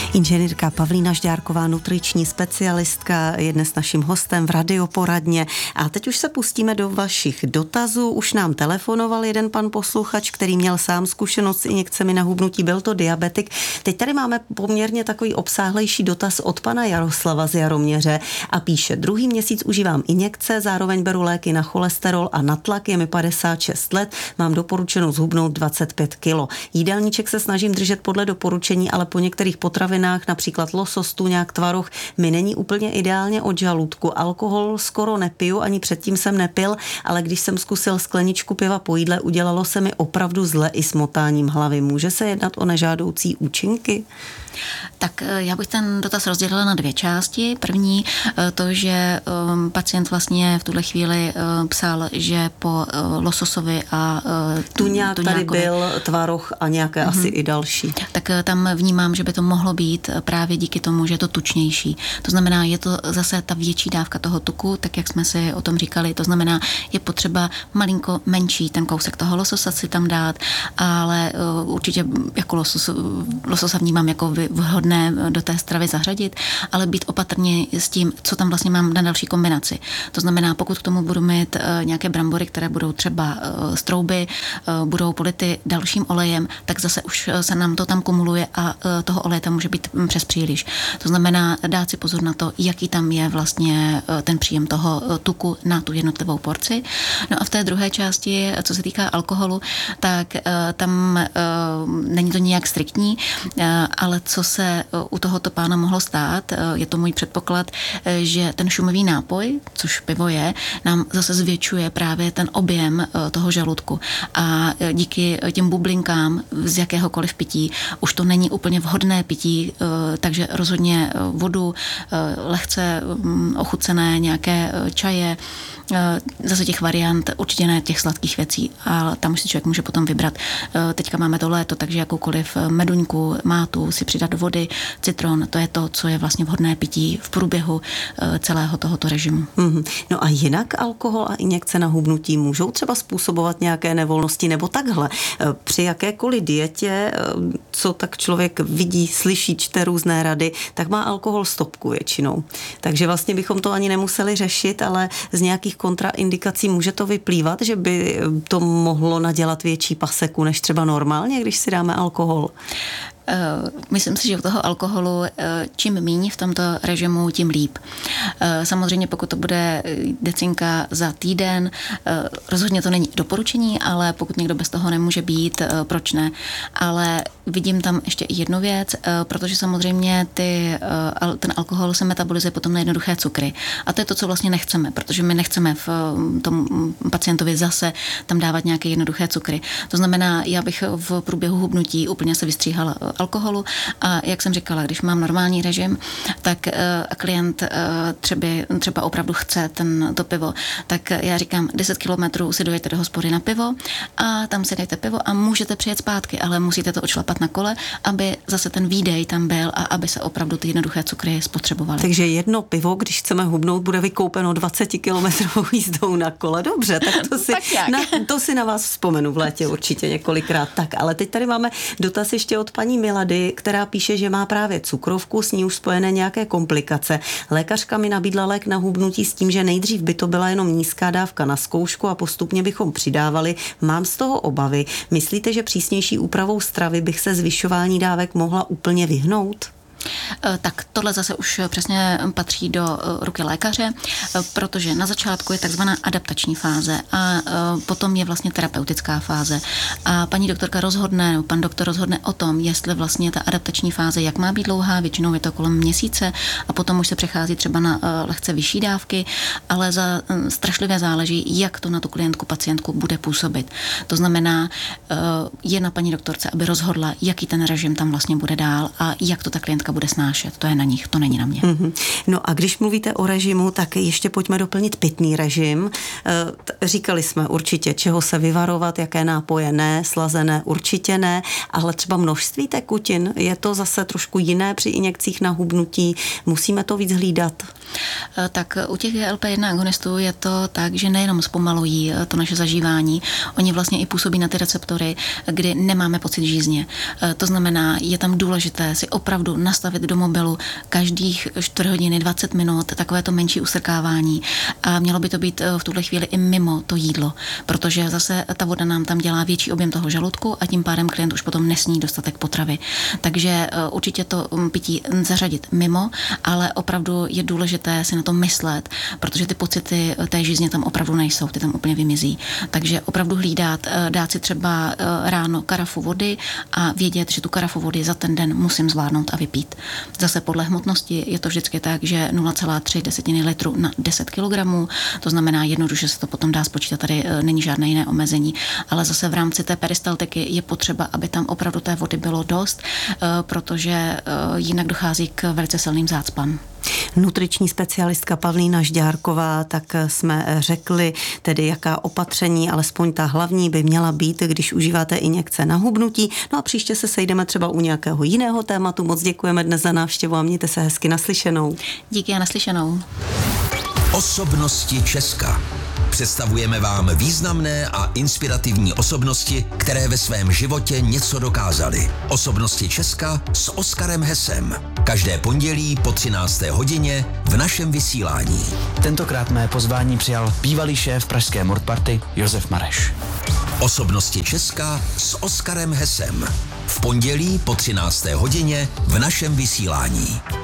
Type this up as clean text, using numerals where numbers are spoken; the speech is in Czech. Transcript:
Inženýrka Pavlína Žďárková, nutriční specialistka, je dnes naším hostem v Radioporadně. A teď už se pustíme do vašich dotazů. Už nám telefonoval jeden pan posluchač, který měl sám zkušenost s injekcemi na hubnutí, byl to diabetik. Teď tady máme poměrně takový obsáhlejší dotaz od pana Jaroslava z Jaroměře a píše: druhý měsíc užívám injekce, zároveň beru léky na cholesterol a na tlak, je mi 56 let, mám doporučeno zhubnout 25 kilo. Jídelníček se snažím držet podle doporučení, ale po některých potravinách, například losos, tuňák, tvaroh, mi není úplně ideálně od žaludku. Alkohol skoro nepiju, ani předtím jsem nepil, ale když jsem zkusil skleničku piva po jídle, udělalo se mi opravdu zle i s motáním hlavy. Může se jednat o nežádoucí účinky? Tak já bych ten dotaz rozdělila na dvě části. První to, že pacient vlastně v tuhle chvíli psal, že po lososovi a tuňák tady byl, tvaroh a nějaké asi i další. Tak tam vnímám, že by to mohlo být právě díky tomu, že je to tučnější. To znamená, je to zase ta větší dávka toho tuku, tak jak jsme si o tom říkali. To znamená, je potřeba malinko menší ten kousek toho lososa si tam dát, ale určitě jako lososa vnímám jako vhodné do té stravy zařadit, ale být opatrně s tím, co tam vlastně mám na další kombinaci. To znamená, pokud k tomu budu mít nějaké brambory, které budou třeba z trouby, budou polity dalším olejem, tak zase už se nám to tam kumuluje a toho oleje tam může být přes příliš. To znamená dát si pozor na to, jaký tam je vlastně ten příjem toho tuku na tu jednotlivou porci. No a v té druhé části, co se týká alkoholu, tak tam není to nijak striktní, ale co se u tohoto pána mohlo stát, je to můj předpoklad, že ten šumivý nápoj, což pivo je, nám zase zvětšuje právě ten objem toho žaludku. A díky těm bublinkám z jakéhokoliv pití už to není úplně vhodné pití, takže rozhodně vodu, lehce ochucené nějaké čaje, zase těch variant, určitě ne těch sladkých věcí, ale tam už si člověk může potom vybrat. Teďka máme to léto, takže jakoukoliv meduňku, mátu si přidat do vody, citron, to je to, co je vlastně vhodné pití v průběhu celého tohoto režimu. No a jinak alkohol a injekce na hubnutí můžou třeba způsobovat nějaké nevolnosti nebo takhle? Při jakékoliv dietě, co tak člověk vidí, slyší, čte různé rady, tak má alkohol stopku většinou. Takže vlastně bychom to ani nemuseli řešit, ale z nějakých kontraindikací může to vyplývat, že by to mohlo nadělat větší paseku než třeba normálně, když si dáme alkohol? Myslím si, že u toho alkoholu čím míň v tomto režimu, tím líp. Samozřejmě pokud to bude decinka za týden, rozhodně to není doporučení, ale pokud někdo bez toho nemůže být, proč ne? Ale vidím tam ještě jednu věc, protože samozřejmě ten alkohol se metabolizuje potom na jednoduché cukry. A to je to, co vlastně nechceme, protože my nechceme v tom pacientovi zase tam dávat nějaké jednoduché cukry. To znamená, já bych v průběhu hubnutí úplně se vystříhala alkoholu a jak jsem říkala, když mám normální režim, tak klient třeba opravdu chce to pivo, tak já říkám 10 kilometrů si dojete do hospody na pivo a tam si dejte pivo a můžete přijet zpátky, ale musíte to odšlapat na kole, aby zase ten výdej tam byl a aby se opravdu ty jednoduché cukry spotřebovaly. Takže jedno pivo, když chceme hubnout, bude vykoupeno 20 kilometrovou jízdou na kole. Dobře, tak to si na vás vzpomenu v létě určitě několikrát. Tak, ale teď tady máme dotaz ještě od paní Milady, která píše, že má právě cukrovku, s ní už spojené nějaké komplikace. Lékařka mi nabídla lék na hubnutí s tím, že nejdřív by to byla jenom nízká dávka na zkoušku a postupně bychom přidávali. Mám z toho obavy. Myslíte, že přísnější úpravou stravy bych se zvyšování dávek mohla úplně vyhnout? Tak tohle zase už přesně patří do ruky lékaře, protože na začátku je takzvaná adaptační fáze a potom je vlastně terapeutická fáze. A paní doktorka rozhodne, nebo pan doktor rozhodne o tom, jestli vlastně ta adaptační fáze, jak má být dlouhá, většinou je to kolem měsíce a potom už se přechází třeba na lehce vyšší dávky, ale strašlivě záleží, jak to na tu klientku, pacientku bude působit. To znamená, je na paní doktorce, aby rozhodla, jaký ten režim tam vlastně bude dál a jak to ta klientka bude snášet. To je na nich, to není na mě. No a když mluvíte o režimu, tak ještě pojďme doplnit pitný režim. Říkali jsme určitě, čeho se vyvarovat, jaké nápoje ne, slazené určitě ne, ale třeba množství tekutin, je to zase trošku jiné při injekcích na hubnutí, musíme to víc hlídat? Tak u těch GLP-1 agonistů je to tak, že nejenom zpomalují to naše zažívání, oni vlastně i působí na ty receptory, kdy nemáme pocit žízně. To znamená, je tam důležité si opravdu nastavit do mobilu každých 4 hodiny, 20 minut, takové to menší ustrkávání. A mělo by to být v tuhle chvíli i mimo to jídlo, protože zase ta voda nám tam dělá větší objem toho žaludku a tím pádem klient už potom nesní dostatek potravy. Takže určitě to pití zařadit mimo, ale opravdu je důležité si na to myslet, protože ty pocity té žízně tam opravdu nejsou, ty tam úplně vymizí. Takže opravdu hlídat, dát si třeba ráno karafu vody a vědět, že tu karafu vody za ten den musím zvládnout a vypít. Zase podle hmotnosti je to vždycky tak, že 0,3 litru na 10 kg, to znamená jednoduše se to potom dá spočítat, tady není žádné jiné omezení, ale zase v rámci té peristaltiky je potřeba, aby tam opravdu té vody bylo dost, protože jinak dochází k velice silným zácpám. Nutriční specialistka Pavlína Žďárková, tak jsme řekli tedy, jaká opatření, alespoň ta hlavní by měla být, když užíváte injekce na hubnutí. No a příště se sejdeme třeba u nějakého jiného tématu. Moc děkujeme dnes za návštěvu a mějte se hezky, naslyšenou. Díky a naslyšenou. Osobnosti Česka. Představujeme vám významné a inspirativní osobnosti, které ve svém životě něco dokázaly. Osobnosti Česka s Oskarem Hesem. Každé pondělí po 13. hodině v našem vysílání. Tentokrát mé pozvání přijal bývalý šéf pražské Mordparty Josef Mareš. Osobnosti Česka s Oskarem Hesem. V pondělí po 13. hodině v našem vysílání.